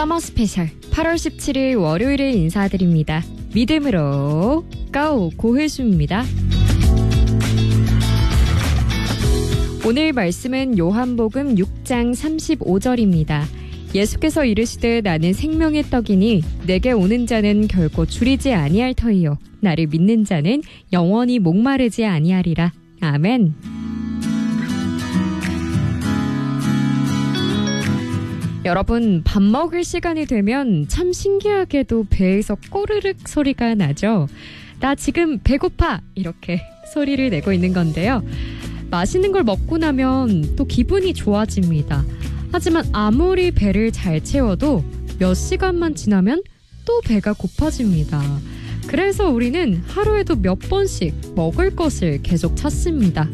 서머 스페셜 8월 17일 월요일에 인사드립니다. 믿음으로 고! 고혜수입니다. 오늘 말씀은 요한복음 6장 35절입니다. 예수께서 이르시되 나는 생명의 떡이니 내게 오는 자는 결코 줄이지 아니할 터이요 나를 믿는 자는 영원히 목마르지 아니하리라. 아멘. 여러분, 밥 먹을 시간이 되면 참 신기하게도 배에서 꼬르륵 소리가 나죠. 나 지금 배고파! 이렇게 소리를 내고 있는 건데요. 맛있는 걸 먹고 나면 또 기분이 좋아집니다. 하지만 아무리 배를 잘 채워도 몇 시간만 지나면 또 배가 고파집니다. 그래서 우리는 하루에도 몇 번씩 먹을 것을 계속 찾습니다.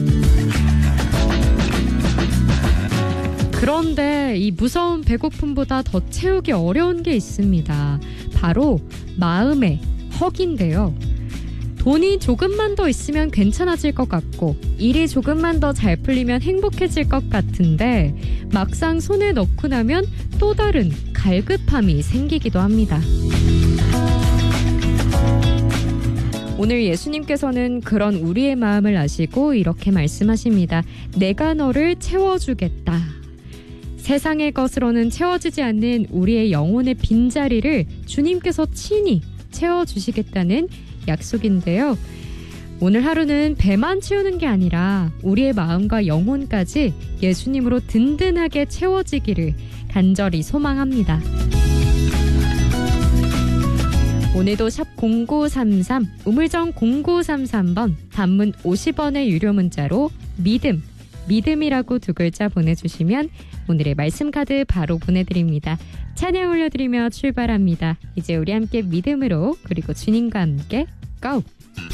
그런데 이 무서운 배고픔보다 더 채우기 어려운 게 있습니다. 바로 마음의 허기인데요. 돈이 조금만 더 있으면 괜찮아질 것 같고 일이 조금만 더 잘 풀리면 행복해질 것 같은데 막상 손에 넣고 나면 또 다른 갈급함이 생기기도 합니다. 오늘 예수님께서는 그런 우리의 마음을 아시고 이렇게 말씀하십니다. 내가 너를 채워주겠다. 세상의 것으로는 채워지지 않는 우리의 영혼의 빈자리를 주님께서 친히 채워주시겠다는 약속인데요. 오늘 하루는 배만 채우는 게 아니라 우리의 마음과 영혼까지 예수님으로 든든하게 채워지기를 간절히 소망합니다. 오늘도 샵 0933, 우물정 0933번, 단문 50원의 유료 문자로 믿음이라고 두 글자 보내주시면 오늘의 말씀 카드 바로 보내드립니다. 찬양 올려드리며 출발합니다. 이제 우리 함께 믿음으로 그리고 주님과 함께 고!